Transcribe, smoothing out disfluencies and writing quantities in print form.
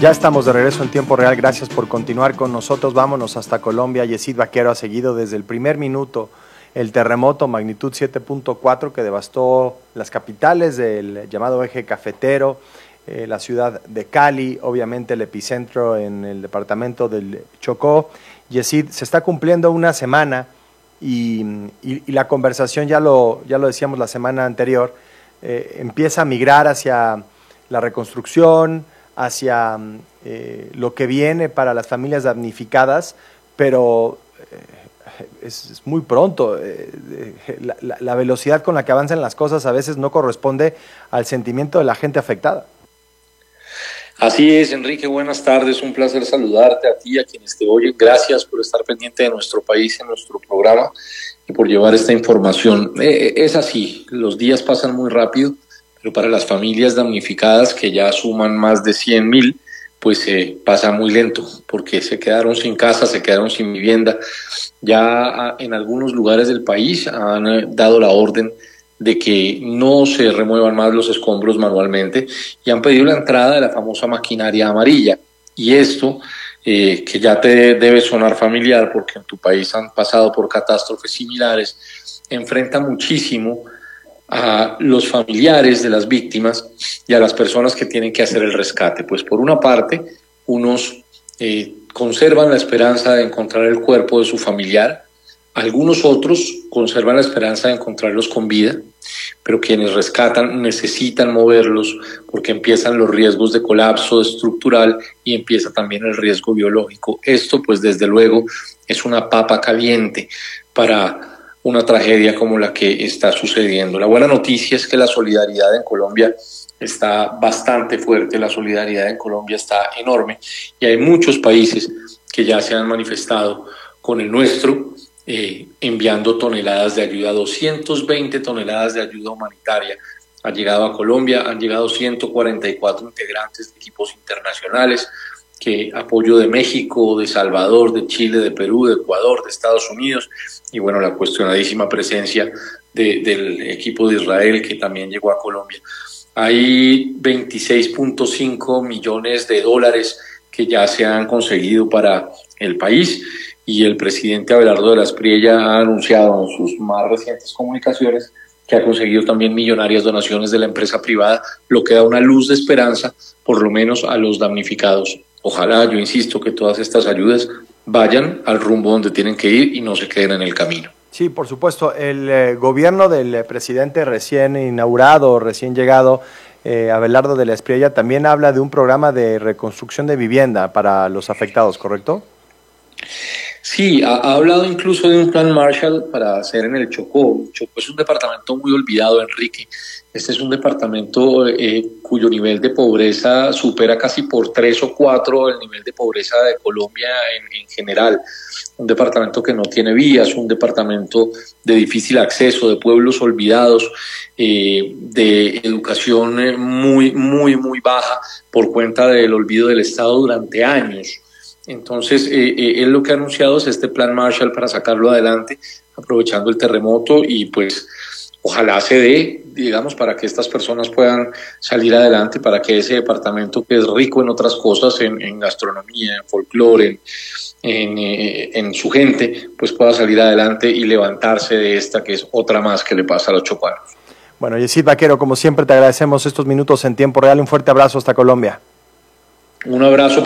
Ya estamos de regreso en tiempo real, gracias por continuar con nosotros, vámonos hasta Colombia. Yesid Vaquero ha seguido desde el primer minuto el terremoto magnitud 7.4 que devastó las capitales del llamado eje cafetero, la ciudad de Cali, obviamente el epicentro en el departamento del Chocó. Yesid, se está cumpliendo una semana y la conversación, ya lo decíamos la semana anterior, empieza a migrar hacia la reconstrucción, hacia lo que viene para las familias damnificadas, pero es muy pronto. La velocidad con la que avanzan las cosas a veces no corresponde al sentimiento de la gente afectada. Así es, Enrique, buenas tardes, un placer saludarte a ti, a quienes te oyen. Gracias por estar pendiente de nuestro país en nuestro programa y por llevar esta información. Es así, los días pasan muy rápido, pero para las familias damnificadas, que ya suman más de 100,000, pues pasa muy lento, porque se quedaron sin casa, se quedaron sin vivienda. Ya en algunos lugares del país han dado la orden de que no se remuevan más los escombros manualmente y han pedido la entrada de la famosa maquinaria amarilla. Y esto, que ya te debe sonar familiar porque en tu país han pasado por catástrofes similares, enfrenta muchísimo a los familiares de las víctimas y a las personas que tienen que hacer el rescate. Pues por una parte, unos conservan la esperanza de encontrar el cuerpo de su familiar, algunos otros conservan la esperanza de encontrarlos con vida, pero quienes rescatan necesitan moverlos porque empiezan los riesgos de colapso estructural y empieza también el riesgo biológico. Esto, pues desde luego, es una papa caliente para una tragedia como la que está sucediendo. La buena noticia es que la solidaridad en Colombia está bastante fuerte, la solidaridad en Colombia está enorme y hay muchos países que ya se han manifestado con el nuestro, enviando toneladas de ayuda, 220 toneladas de ayuda humanitaria. Ha llegado a Colombia, han llegado 144 integrantes de equipos internacionales, que apoyo de México, de Salvador, de Chile, de Perú, de Ecuador, de Estados Unidos, y bueno, la cuestionadísima presencia del equipo de Israel, que también llegó a Colombia. Hay 26.5 millones de dólares que ya se han conseguido para el país, y el presidente Abelardo de la Espriella ha anunciado en sus más recientes comunicaciones que ha conseguido también millonarias donaciones de la empresa privada, lo que da una luz de esperanza, por lo menos a los damnificados. Ojalá, yo insisto, que todas estas ayudas vayan al rumbo donde tienen que ir y no se queden en el camino. Sí, por supuesto. El gobierno del presidente recién inaugurado, recién llegado, Abelardo de la Espriella, también habla de un programa de reconstrucción de vivienda para los afectados, ¿correcto? Sí, ha hablado incluso de un plan Marshall para hacer en el Chocó. Chocó es un departamento muy olvidado, Enrique. Este es un departamento cuyo nivel de pobreza supera casi por 3 o 4 el nivel de pobreza de Colombia en general. Un departamento que no tiene vías, un departamento de difícil acceso, de pueblos olvidados, de educación muy baja por cuenta del olvido del Estado durante años. Entonces, él lo que ha anunciado es este plan Marshall para sacarlo adelante, aprovechando el terremoto, y pues ojalá se dé, digamos, para que estas personas puedan salir adelante, para que ese departamento, que es rico en otras cosas, en gastronomía, en folclore, en su gente, pues pueda salir adelante y levantarse de esta, que es otra más que le pasa a los chocuanos. Bueno, Yesid Vaquero, como siempre te agradecemos estos minutos en tiempo real. Un fuerte abrazo hasta Colombia. Un abrazo